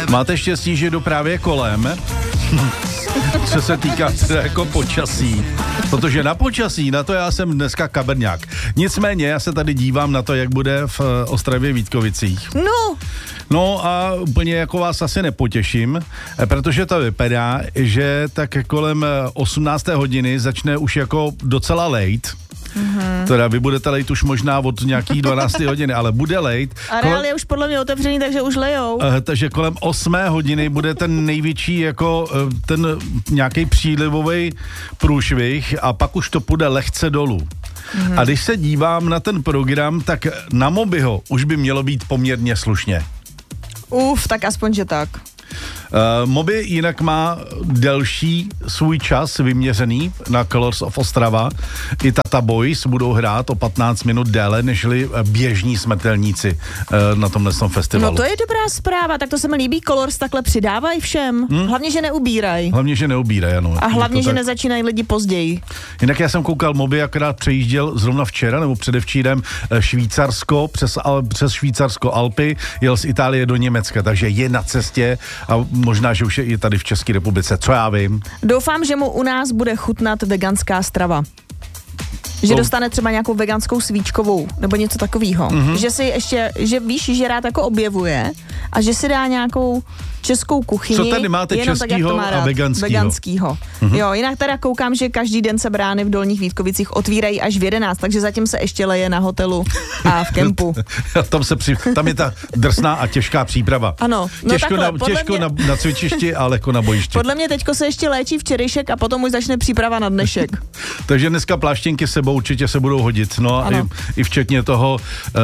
Máte štěstí, že jdu právě kolem, co se týká jako počasí. Protože na počasí, na to já jsem dneska kabrňák. Nicméně já se tady dívám na to, jak bude v Ostravě Vítkovicích. No a úplně jako vás asi nepotěším, protože to vypadá, že tak kolem 18. hodiny začne už jako docela late. Teda vy budete lejt už možná od nějakých 12 hodiny, ale bude lejt. A reál je už podle mě otevřený, takže už lejou. Takže kolem 8 hodiny bude ten největší jako ten nějaký přílivový průšvih a pak už to půjde lehce dolů. A když se dívám na ten program, tak na Mobiho už by mělo být poměrně slušně. Tak aspoň, že tak. Moby jinak má delší svůj čas vyměřený na Colors of Ostrava. I Tata Boys budou hrát o 15 minut déle, nežli běžní smrtelníci na tomhle festivalu. No to je dobrá zpráva, tak to se mi líbí. Colors takhle přidávají všem. Hlavně, že neubírají. Ano. A hlavně, že nezačínají lidi později. Jinak já jsem koukal, Moby akorát přejížděl zrovna včera nebo předevčírem Švýcarsko, přes Švýcarsko Alpy, jel z Itálie do Německa, takže je na cestě a možná, že už je i tady v České republice, co já vím. Doufám, že mu u nás bude chutnat veganská strava. Že dostane třeba nějakou veganskou svíčkovou, nebo něco takového. Že si ještě, že víš, že rád jako objevuje a že si dá nějakou českou kuchyni. Co tady máte českýho a veganskýho? Jo, jinak teda koukám, že každý den se brány v Dolních Vítkovicích otvírají až v 11, takže zatím se ještě leje na hotelu a v kempu. Tam je ta drsná a těžká příprava. Ano. No těžko na cvičišti a lehko na bojišti. Podle mě teďko se ještě léčí včerejšek a potom už začne příprava na dnešek. Takže dneska pláštěnky sebou určitě se budou hodit. No a i včetně toho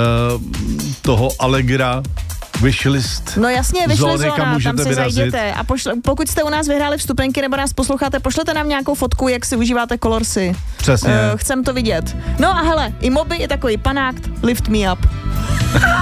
Allegra, wishlist. No jasně, wishlist zóna, tam si vyrazit. zajděte. A pokud jste u nás vyhráli vstupenky nebo nás posloucháte, pošlete nám nějakou fotku, jak si užíváte Colorsy. Přesně. Chcem to vidět. No a hele, i Moby je takový panák, lift me up.